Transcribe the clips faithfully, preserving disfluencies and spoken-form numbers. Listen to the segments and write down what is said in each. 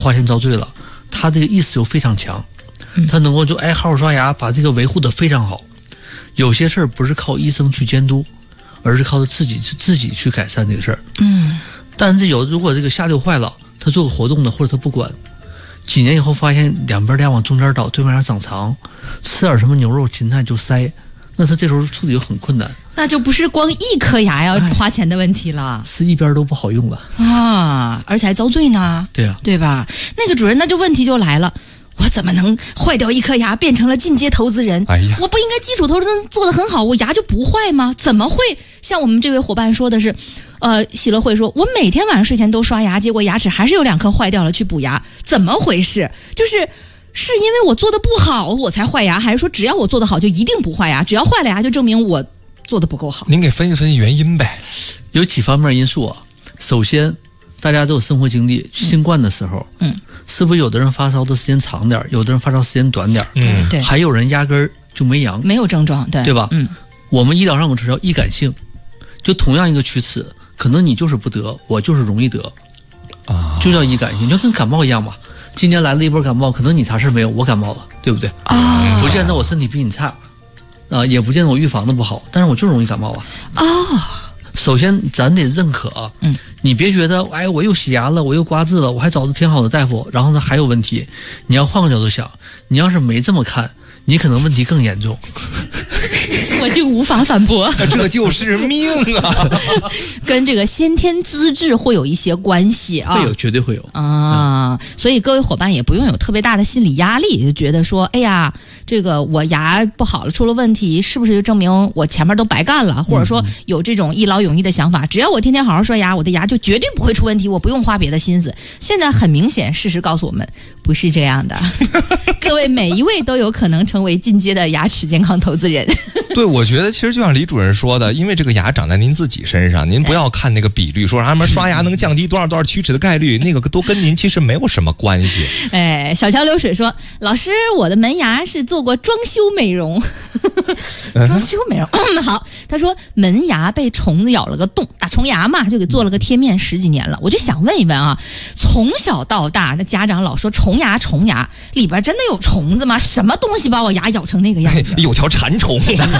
花钱遭罪了，他这个意识又非常强，他能够就哎好好刷牙，把这个维护的非常好。有些事儿不是靠医生去监督，而是靠他自己自己去改善这个事儿。嗯，但是有如果这个下流坏了，他做个活动的或者他不管，几年以后发现两边脸往中间倒，对面还长长，吃点什么牛肉芹菜就塞，那他这时候处理就很困难。 那就不是光一颗牙要花钱的问题了， 是一边都不好用了啊，而且还遭罪呢。 对啊， 对吧？那个主任，那就问题就来了。我怎么能坏掉一颗牙变成了进阶投资人？哎呀，我不应该基础投资做得很好，我牙就不坏吗？怎么会像我们这位伙伴说的是，呃，喜乐会说，我每天晚上睡前都刷牙，结果牙齿还是有两颗坏掉了，去补牙，怎么回事？就是是因为我做的不好我才坏牙，还是说只要我做得好就一定不坏牙？只要坏了牙就证明我做得不够好？ 您给分析分析原因呗。 有几方面因素啊。首先，大家都有生活经历，新冠的时候，嗯，是不是有的人发烧的时间长点，有的人发烧时间短点，嗯，对，还有人压根儿就没阳， 没有症状，对， 对吧？嗯，我们医疗上有个词叫易感性，就同样一个龋齿，可能你就是不得，我就是容易得，啊，就叫易感性，就跟感冒一样嘛。今年来了一波感冒，可能你啥事没有，我感冒了，对不对？啊，不见得我身体比你差，啊，也不见得我预防的不好，但是我就容易感冒啊。啊。首先咱得认可啊，嗯，你别觉得哎我又洗牙了，我又刮治了，我还找的挺好的大夫，然后呢还有问题。你要换个角度想，你要是没这么看，你可能问题更严重。 我就无法反驳， 这就是命啊！ 跟这个先天资质会有一些关系啊， 会有，绝对会有啊。所以各位伙伴也不用有特别大的心理压力，就觉得说，哎呀，这个我牙不好了，出了问题，是不是就证明我前面都白干了？或者说有这种一劳永逸的想法，只要我天天好好刷牙，我的牙就绝对不会出问题，我不用花别的心思。现在很明显，事实告诉我们不是这样的。各位每一位都有可能成为进阶的牙齿健康投资人。 对，我觉得其实就像李主任说的，因为这个牙长在您自己身上，您不要看那个比率，说什么刷牙能降低多少多少龋齿的概率，那个都跟您其实没有什么关系。 哎，小桥流水说，老师，我的门牙是做过装修美容，装修美容、嗯、好。他说门牙被虫子咬了个洞，打虫牙嘛，就给做了个贴面，十几年了。我就想问一问啊，从小到大，那家长老说虫牙虫牙，里边真的有虫子吗？什么东西把我牙咬成那个样子？ 有条馋虫。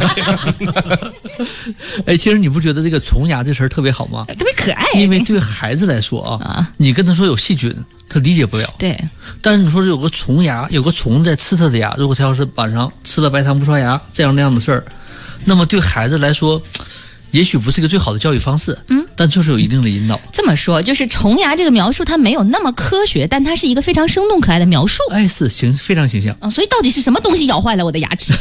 哎，其实你不觉得这个虫牙这词儿特别好吗？ 特别可爱。 因为对孩子来说啊，啊你跟他说有细菌，他理解不了。 对。 但是你说有个虫牙，有个虫在吃他的牙，如果他要是晚上吃了白糖不刷牙，这样那样的事儿，那么对孩子来说，也许不是一个最好的教育方式，嗯，但就是有一定的引导。 这么说，就是虫牙这个描述它没有那么科学，但它是一个非常生动可爱的描述。 哎，是形非常形象啊。所以到底是什么东西咬坏了我的牙齿？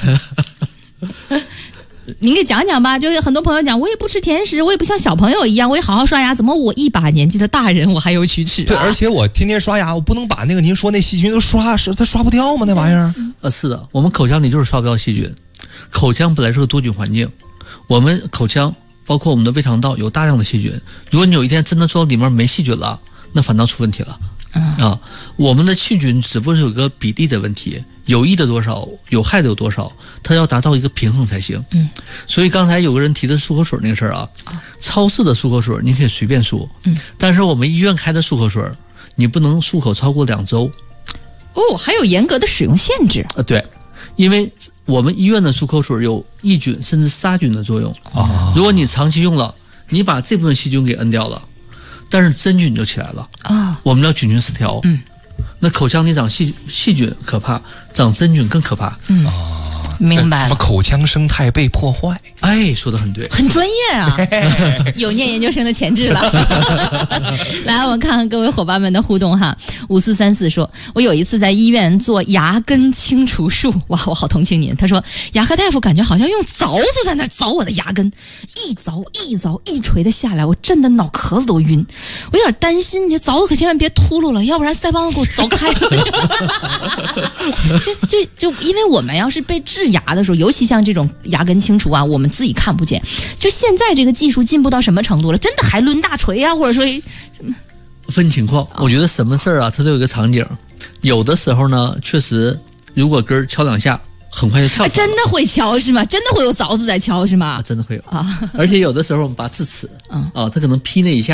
您给讲讲吧。就是很多朋友讲，我也不吃甜食，我也不像小朋友一样，我也好好刷牙，怎么我一把年纪的大人我还有龋齿、啊？ 对，而且我天天刷牙，我不能把那个您说那细菌都刷，是它刷不掉吗？那玩意儿？ 呃，是的，我们口腔里就是刷不掉细菌。口腔本来是个多菌环境，我们口腔包括我们的胃肠道有大量的细菌。如果你有一天真的做到里面没细菌了，那反倒出问题了。嗯、啊，我们的细菌只不过是有个比例的问题，有益的多少，有害的有多少，它要达到一个平衡才行。嗯，所以刚才有个人提的漱口水那个事儿啊，超市的漱口水你可以随便漱，嗯，但是我们医院开的漱口水，你不能漱口超过两周。 哦，还有严格的使用限制。 呃，对，因为我们医院的漱口水有抑菌甚至杀菌的作用啊。如果你长期用了，你把这部分细菌给摁掉了，但是真菌就起来了啊。我们叫菌群失调。嗯，那口腔里长细细菌可怕，长真菌更可怕。嗯。 明白了， 口腔生态被破坏。 哎，说得很对， 很专业啊，有念研究生的潜质了。来，我们看看各位伙伴们的互动哈。五四三四说，我有一次在医院做牙根清除术，哇，我好同情您。他说，牙科大夫感觉好像用凿子在那凿我的牙根，一凿一凿一锤的下来，我震得脑壳子都晕。我有点担心，你凿子可千万别秃噜了，要不然腮帮子给我凿开了。就就就因为我们要是被治牙的时候，尤其像这种牙根清除啊，我们自己看不见。就现在这个技术进步到什么程度了？真的还抡大锤啊，或者说什么？ 分情况，我觉得什么事儿啊，它都有一个场景。有的时候呢，确实如果根儿敲两下，很快就跳、啊。 真的会敲是吗？真的会有凿子在敲是吗？ 啊、真的会有啊！而且有的时候我们拔智齿，啊，它可能劈那一下，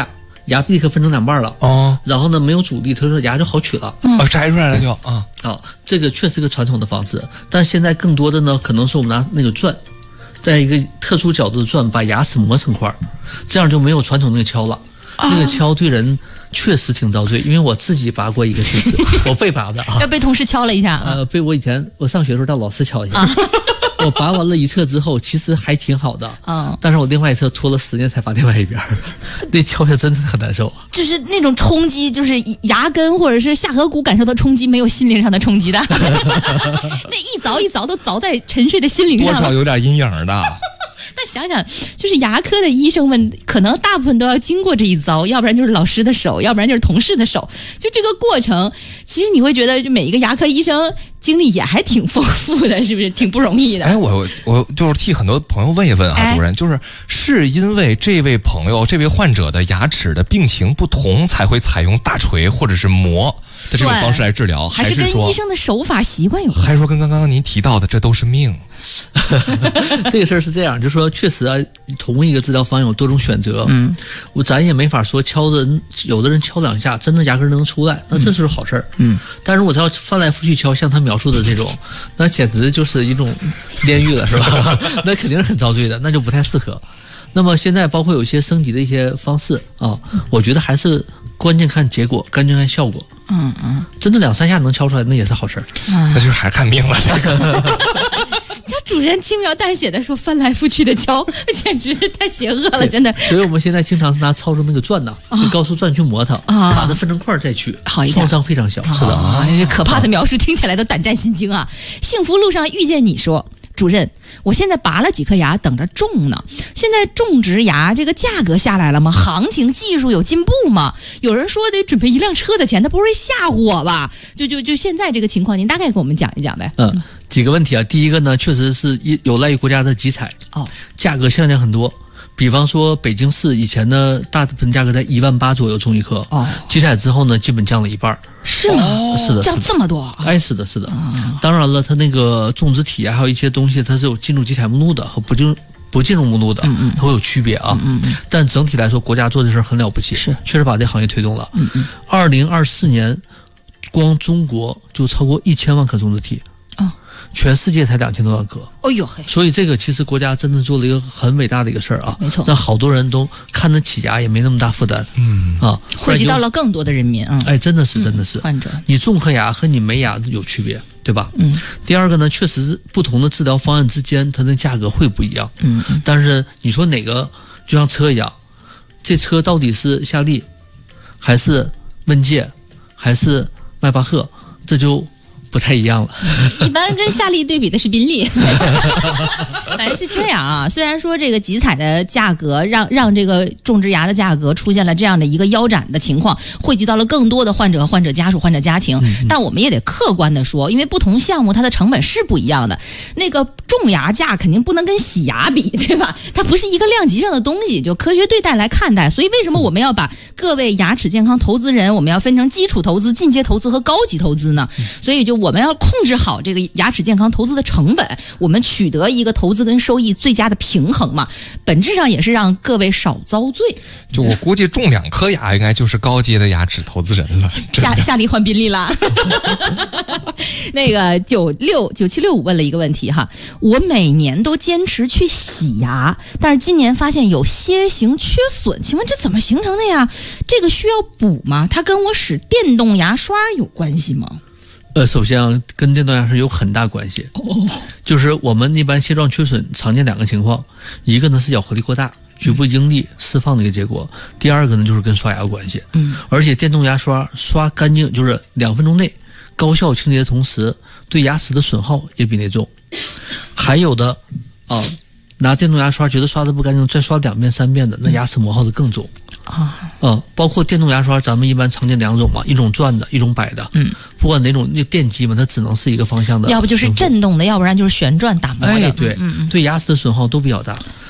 牙立刻分成两半了， 哦， 然后呢没有阻力，他说牙就好取了， 嗯、 哦，摘出来了就啊， 好，这个确实是个传统的方式，但现在更多的呢，可能是我们拿那个钻，在一个特殊角度的钻把牙齿磨成块，这样就没有传统那个敲了，啊、那个敲对人。确实挺遭罪，因为我自己拔过一个智齿，我被拔的啊， 要被同事敲了一下啊， 呃，被我以前我上学的时候让老师敲一下，啊、我拔完了一侧之后，其实还挺好的，啊、但是我另外一侧拖了十年才拔另外一边，那敲下真的很难受， 就是那种冲击，就是牙根或者是下颌骨感受到冲击，没有心灵上的冲击的，那一凿一凿都凿在沉睡的心灵上了， 多少有点阴影的。 那想想，就是牙科的医生们，可能大部分都要经过这一遭，要不然就是老师的手，要不然就是同事的手。就这个过程，其实你会觉得，就每一个牙科医生经历也还挺丰富的，是不是？挺不容易的。 哎，我我就是替很多朋友问一问啊，主任，就是是因为这位朋友、这位患者的牙齿的病情不同，才会采用大锤或者是磨的这种方式来治疗， 还是跟医生的手法习惯有关？ 还是说跟刚刚您提到的，这都是命？ 这个事儿是这样，就是说，确实啊，同一个治疗方案有多种选择。嗯，我咱也没法说敲的，有的人敲两下，真的牙根能出来，那这是好事儿。嗯，但如果他要翻来覆去敲，像他描述的这种，那简直就是一种炼狱了，是吧？那肯定是很遭罪的，那就不太适合。那么现在包括有一些升级的一些方式啊，我觉得还是关键看结果，关键看效果。嗯嗯，真的两三下能敲出来，那也是好事儿。 那就是还是看命了，这个。 叫主任轻描淡写的说翻来覆去的敲，简直是太邪恶了，真的。 所以我们现在经常是拿超声那个钻呐，用、哦、高速钻去磨它，啊、把它分成块再取， 好一点， 创伤非常小。啊、是的， 啊、可怕的描述听起来都胆战心惊啊！幸福路上遇见你说。主任，我现在拔了几颗牙，等着种呢。现在种植牙这个价格下来了吗？行情技术有进步吗？有人说得准备一辆车的钱，他不会吓唬我吧？就就就现在这个情况，您大概给我们讲一讲呗。 嗯，几个问题啊。第一个呢，确实是有赖于国家的集采，哦，价格下降很多。比方说北京市以前的大部分价格在一万八左右种一颗，哦，集采之后呢，基本降了一半。 是吗？ 哦、是的， 降这么多？ 哎，是的，是的。哦、当然了，它那个种植体啊，还有一些东西，它是有进入集采目录的和不进不进入目录的，嗯嗯，它会有区别啊。嗯嗯。但整体来说，国家做的事儿很了不起，是确实把这行业推动了。嗯嗯。二零二四年，光中国就超过一千万颗种植体。哦。全世界才两千多万颗， 哦呦嘿！ 所以这个其实国家真的做了一个很伟大的一个事儿啊， 没错， 让好多人都看得起牙，也没那么大负担，嗯啊， 惠及到了更多的人民啊！ 哎，真的是，真的是， 嗯、患者， 你种颗牙和你没牙有区别，对吧？嗯。第二个呢，确实是不同的治疗方案之间，它的价格会不一样，嗯嗯。但是你说哪个就像车一样，这车到底是夏利，还是问界，还是迈巴赫，这就。不太一样了， 一般跟夏利对比的是宾利，反正是这样啊。虽然说这个集采的价格让让这个种植牙的价格出现了这样的一个腰斩的情况，惠及到了更多的患者、患者家属、患者家庭，嗯、但我们也得客观的说，因为不同项目它的成本是不一样的。那个种牙价肯定不能跟洗牙比，对吧？它不是一个量级上的东西，就科学对待来看待。所以为什么我们要把各位牙齿健康投资人，我们要分成基础投资、进阶投资和高级投资呢？所以就我们要控制好这个牙齿健康投资的成本，我们取得一个投资跟收益最佳的平衡嘛，本质上也是让各位少遭罪。 就我估计种两颗牙应该就是高阶的牙齿投资人了， 下下利换宾利啦。那个九六九七六五问了一个问题哈，我每年都坚持去洗牙，但是今年发现有些型缺损，请问这怎么形成的呀？这个需要补吗？它跟我使电动牙刷有关系吗？ 呃，首先啊，跟电动牙刷有很大关系。哦，就是我们一般蟹状缺损常见两个情况，一个呢是咬合力过大，局部应力释放的一个结果；第二个呢就是跟刷牙有关系。嗯，而且电动牙刷刷干净，就是两分钟内高效清洁的同时，对牙齿的损耗也比那重。还有的啊，拿电动牙刷觉得刷的不干净，再刷两遍三遍的，那牙齿磨耗的更重。啊，嗯，包括电动牙刷，咱们一般常见两种嘛，一种转的，一种摆的。嗯，不管哪种，那电机嘛，它只能是一个方向的， 要不就是震动的，要不然就是旋转打磨的。 哎，对，嗯、对牙齿的损耗都比较大。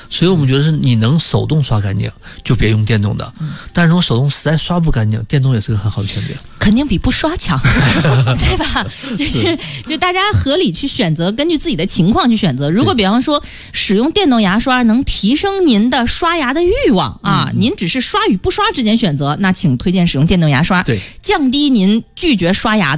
所以我们觉得是你能手动刷干净就别用电动的，嗯、但是如果手动实在刷不干净，电动也是个很好的选择。 肯定比不刷强，对吧？就是就大家合理去选择，根据自己的情况去选择。如果比方说使用电动牙刷能提升您的刷牙的欲望啊，嗯、您只是刷与不刷之间选择，那请推荐使用电动牙刷， 对， 降低您拒绝刷牙